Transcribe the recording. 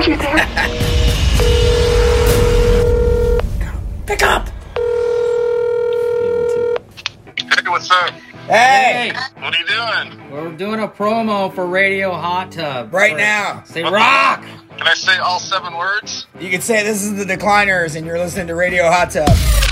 you there? Pick up! Hey, what's up? Hey! What are you doing? We're doing a promo for Radio Hot Tub. Right now. Say rock! Can I say all 7 words? You can say this is the Decliners and you're listening to Radio Hot Tub.